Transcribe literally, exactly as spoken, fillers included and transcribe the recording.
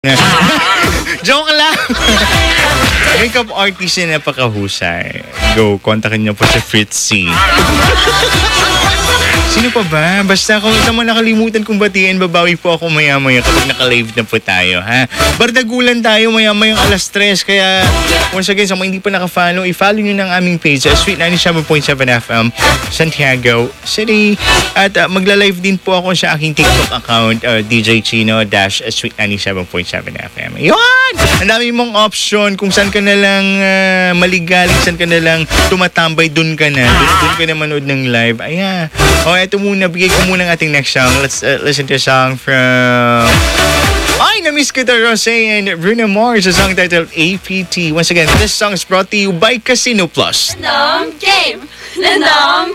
Joke lang! Makeup artist na napakahusay. Go, kontakin niyo po si Fritzy. Sino pa ba? Basta kung ito mo nakalimutan kong batiin, babawi po ako maya-maya kapag naka-live na po tayo, ha? Bardagulan tayo maya-maya alas tres. Kaya, once again, sa mga hindi pa naka-follow, i-follow nyo ng aming page, uh, Sweet ninety-seven point seven F M, Santiago City. At uh, magla-live din po ako sa aking TikTok account, uh, D J Chino dash Sweet ninety-seven point seven F M. Yun! Ang dami mong option kung saan ka na lang uh, maligalig, saan ka na lang tumatambay, dun ka na. Dun, dun ka na manood ng live. Ayan. O, eto muna, bigay ko muna ang ating next song. Let's uh, listen to a song from... Ay, na-miss kita, Rosé and Bruno Mars, a song titled A P T. Once again, this song is brought to you by Casino Plus. Nandong game! Nandong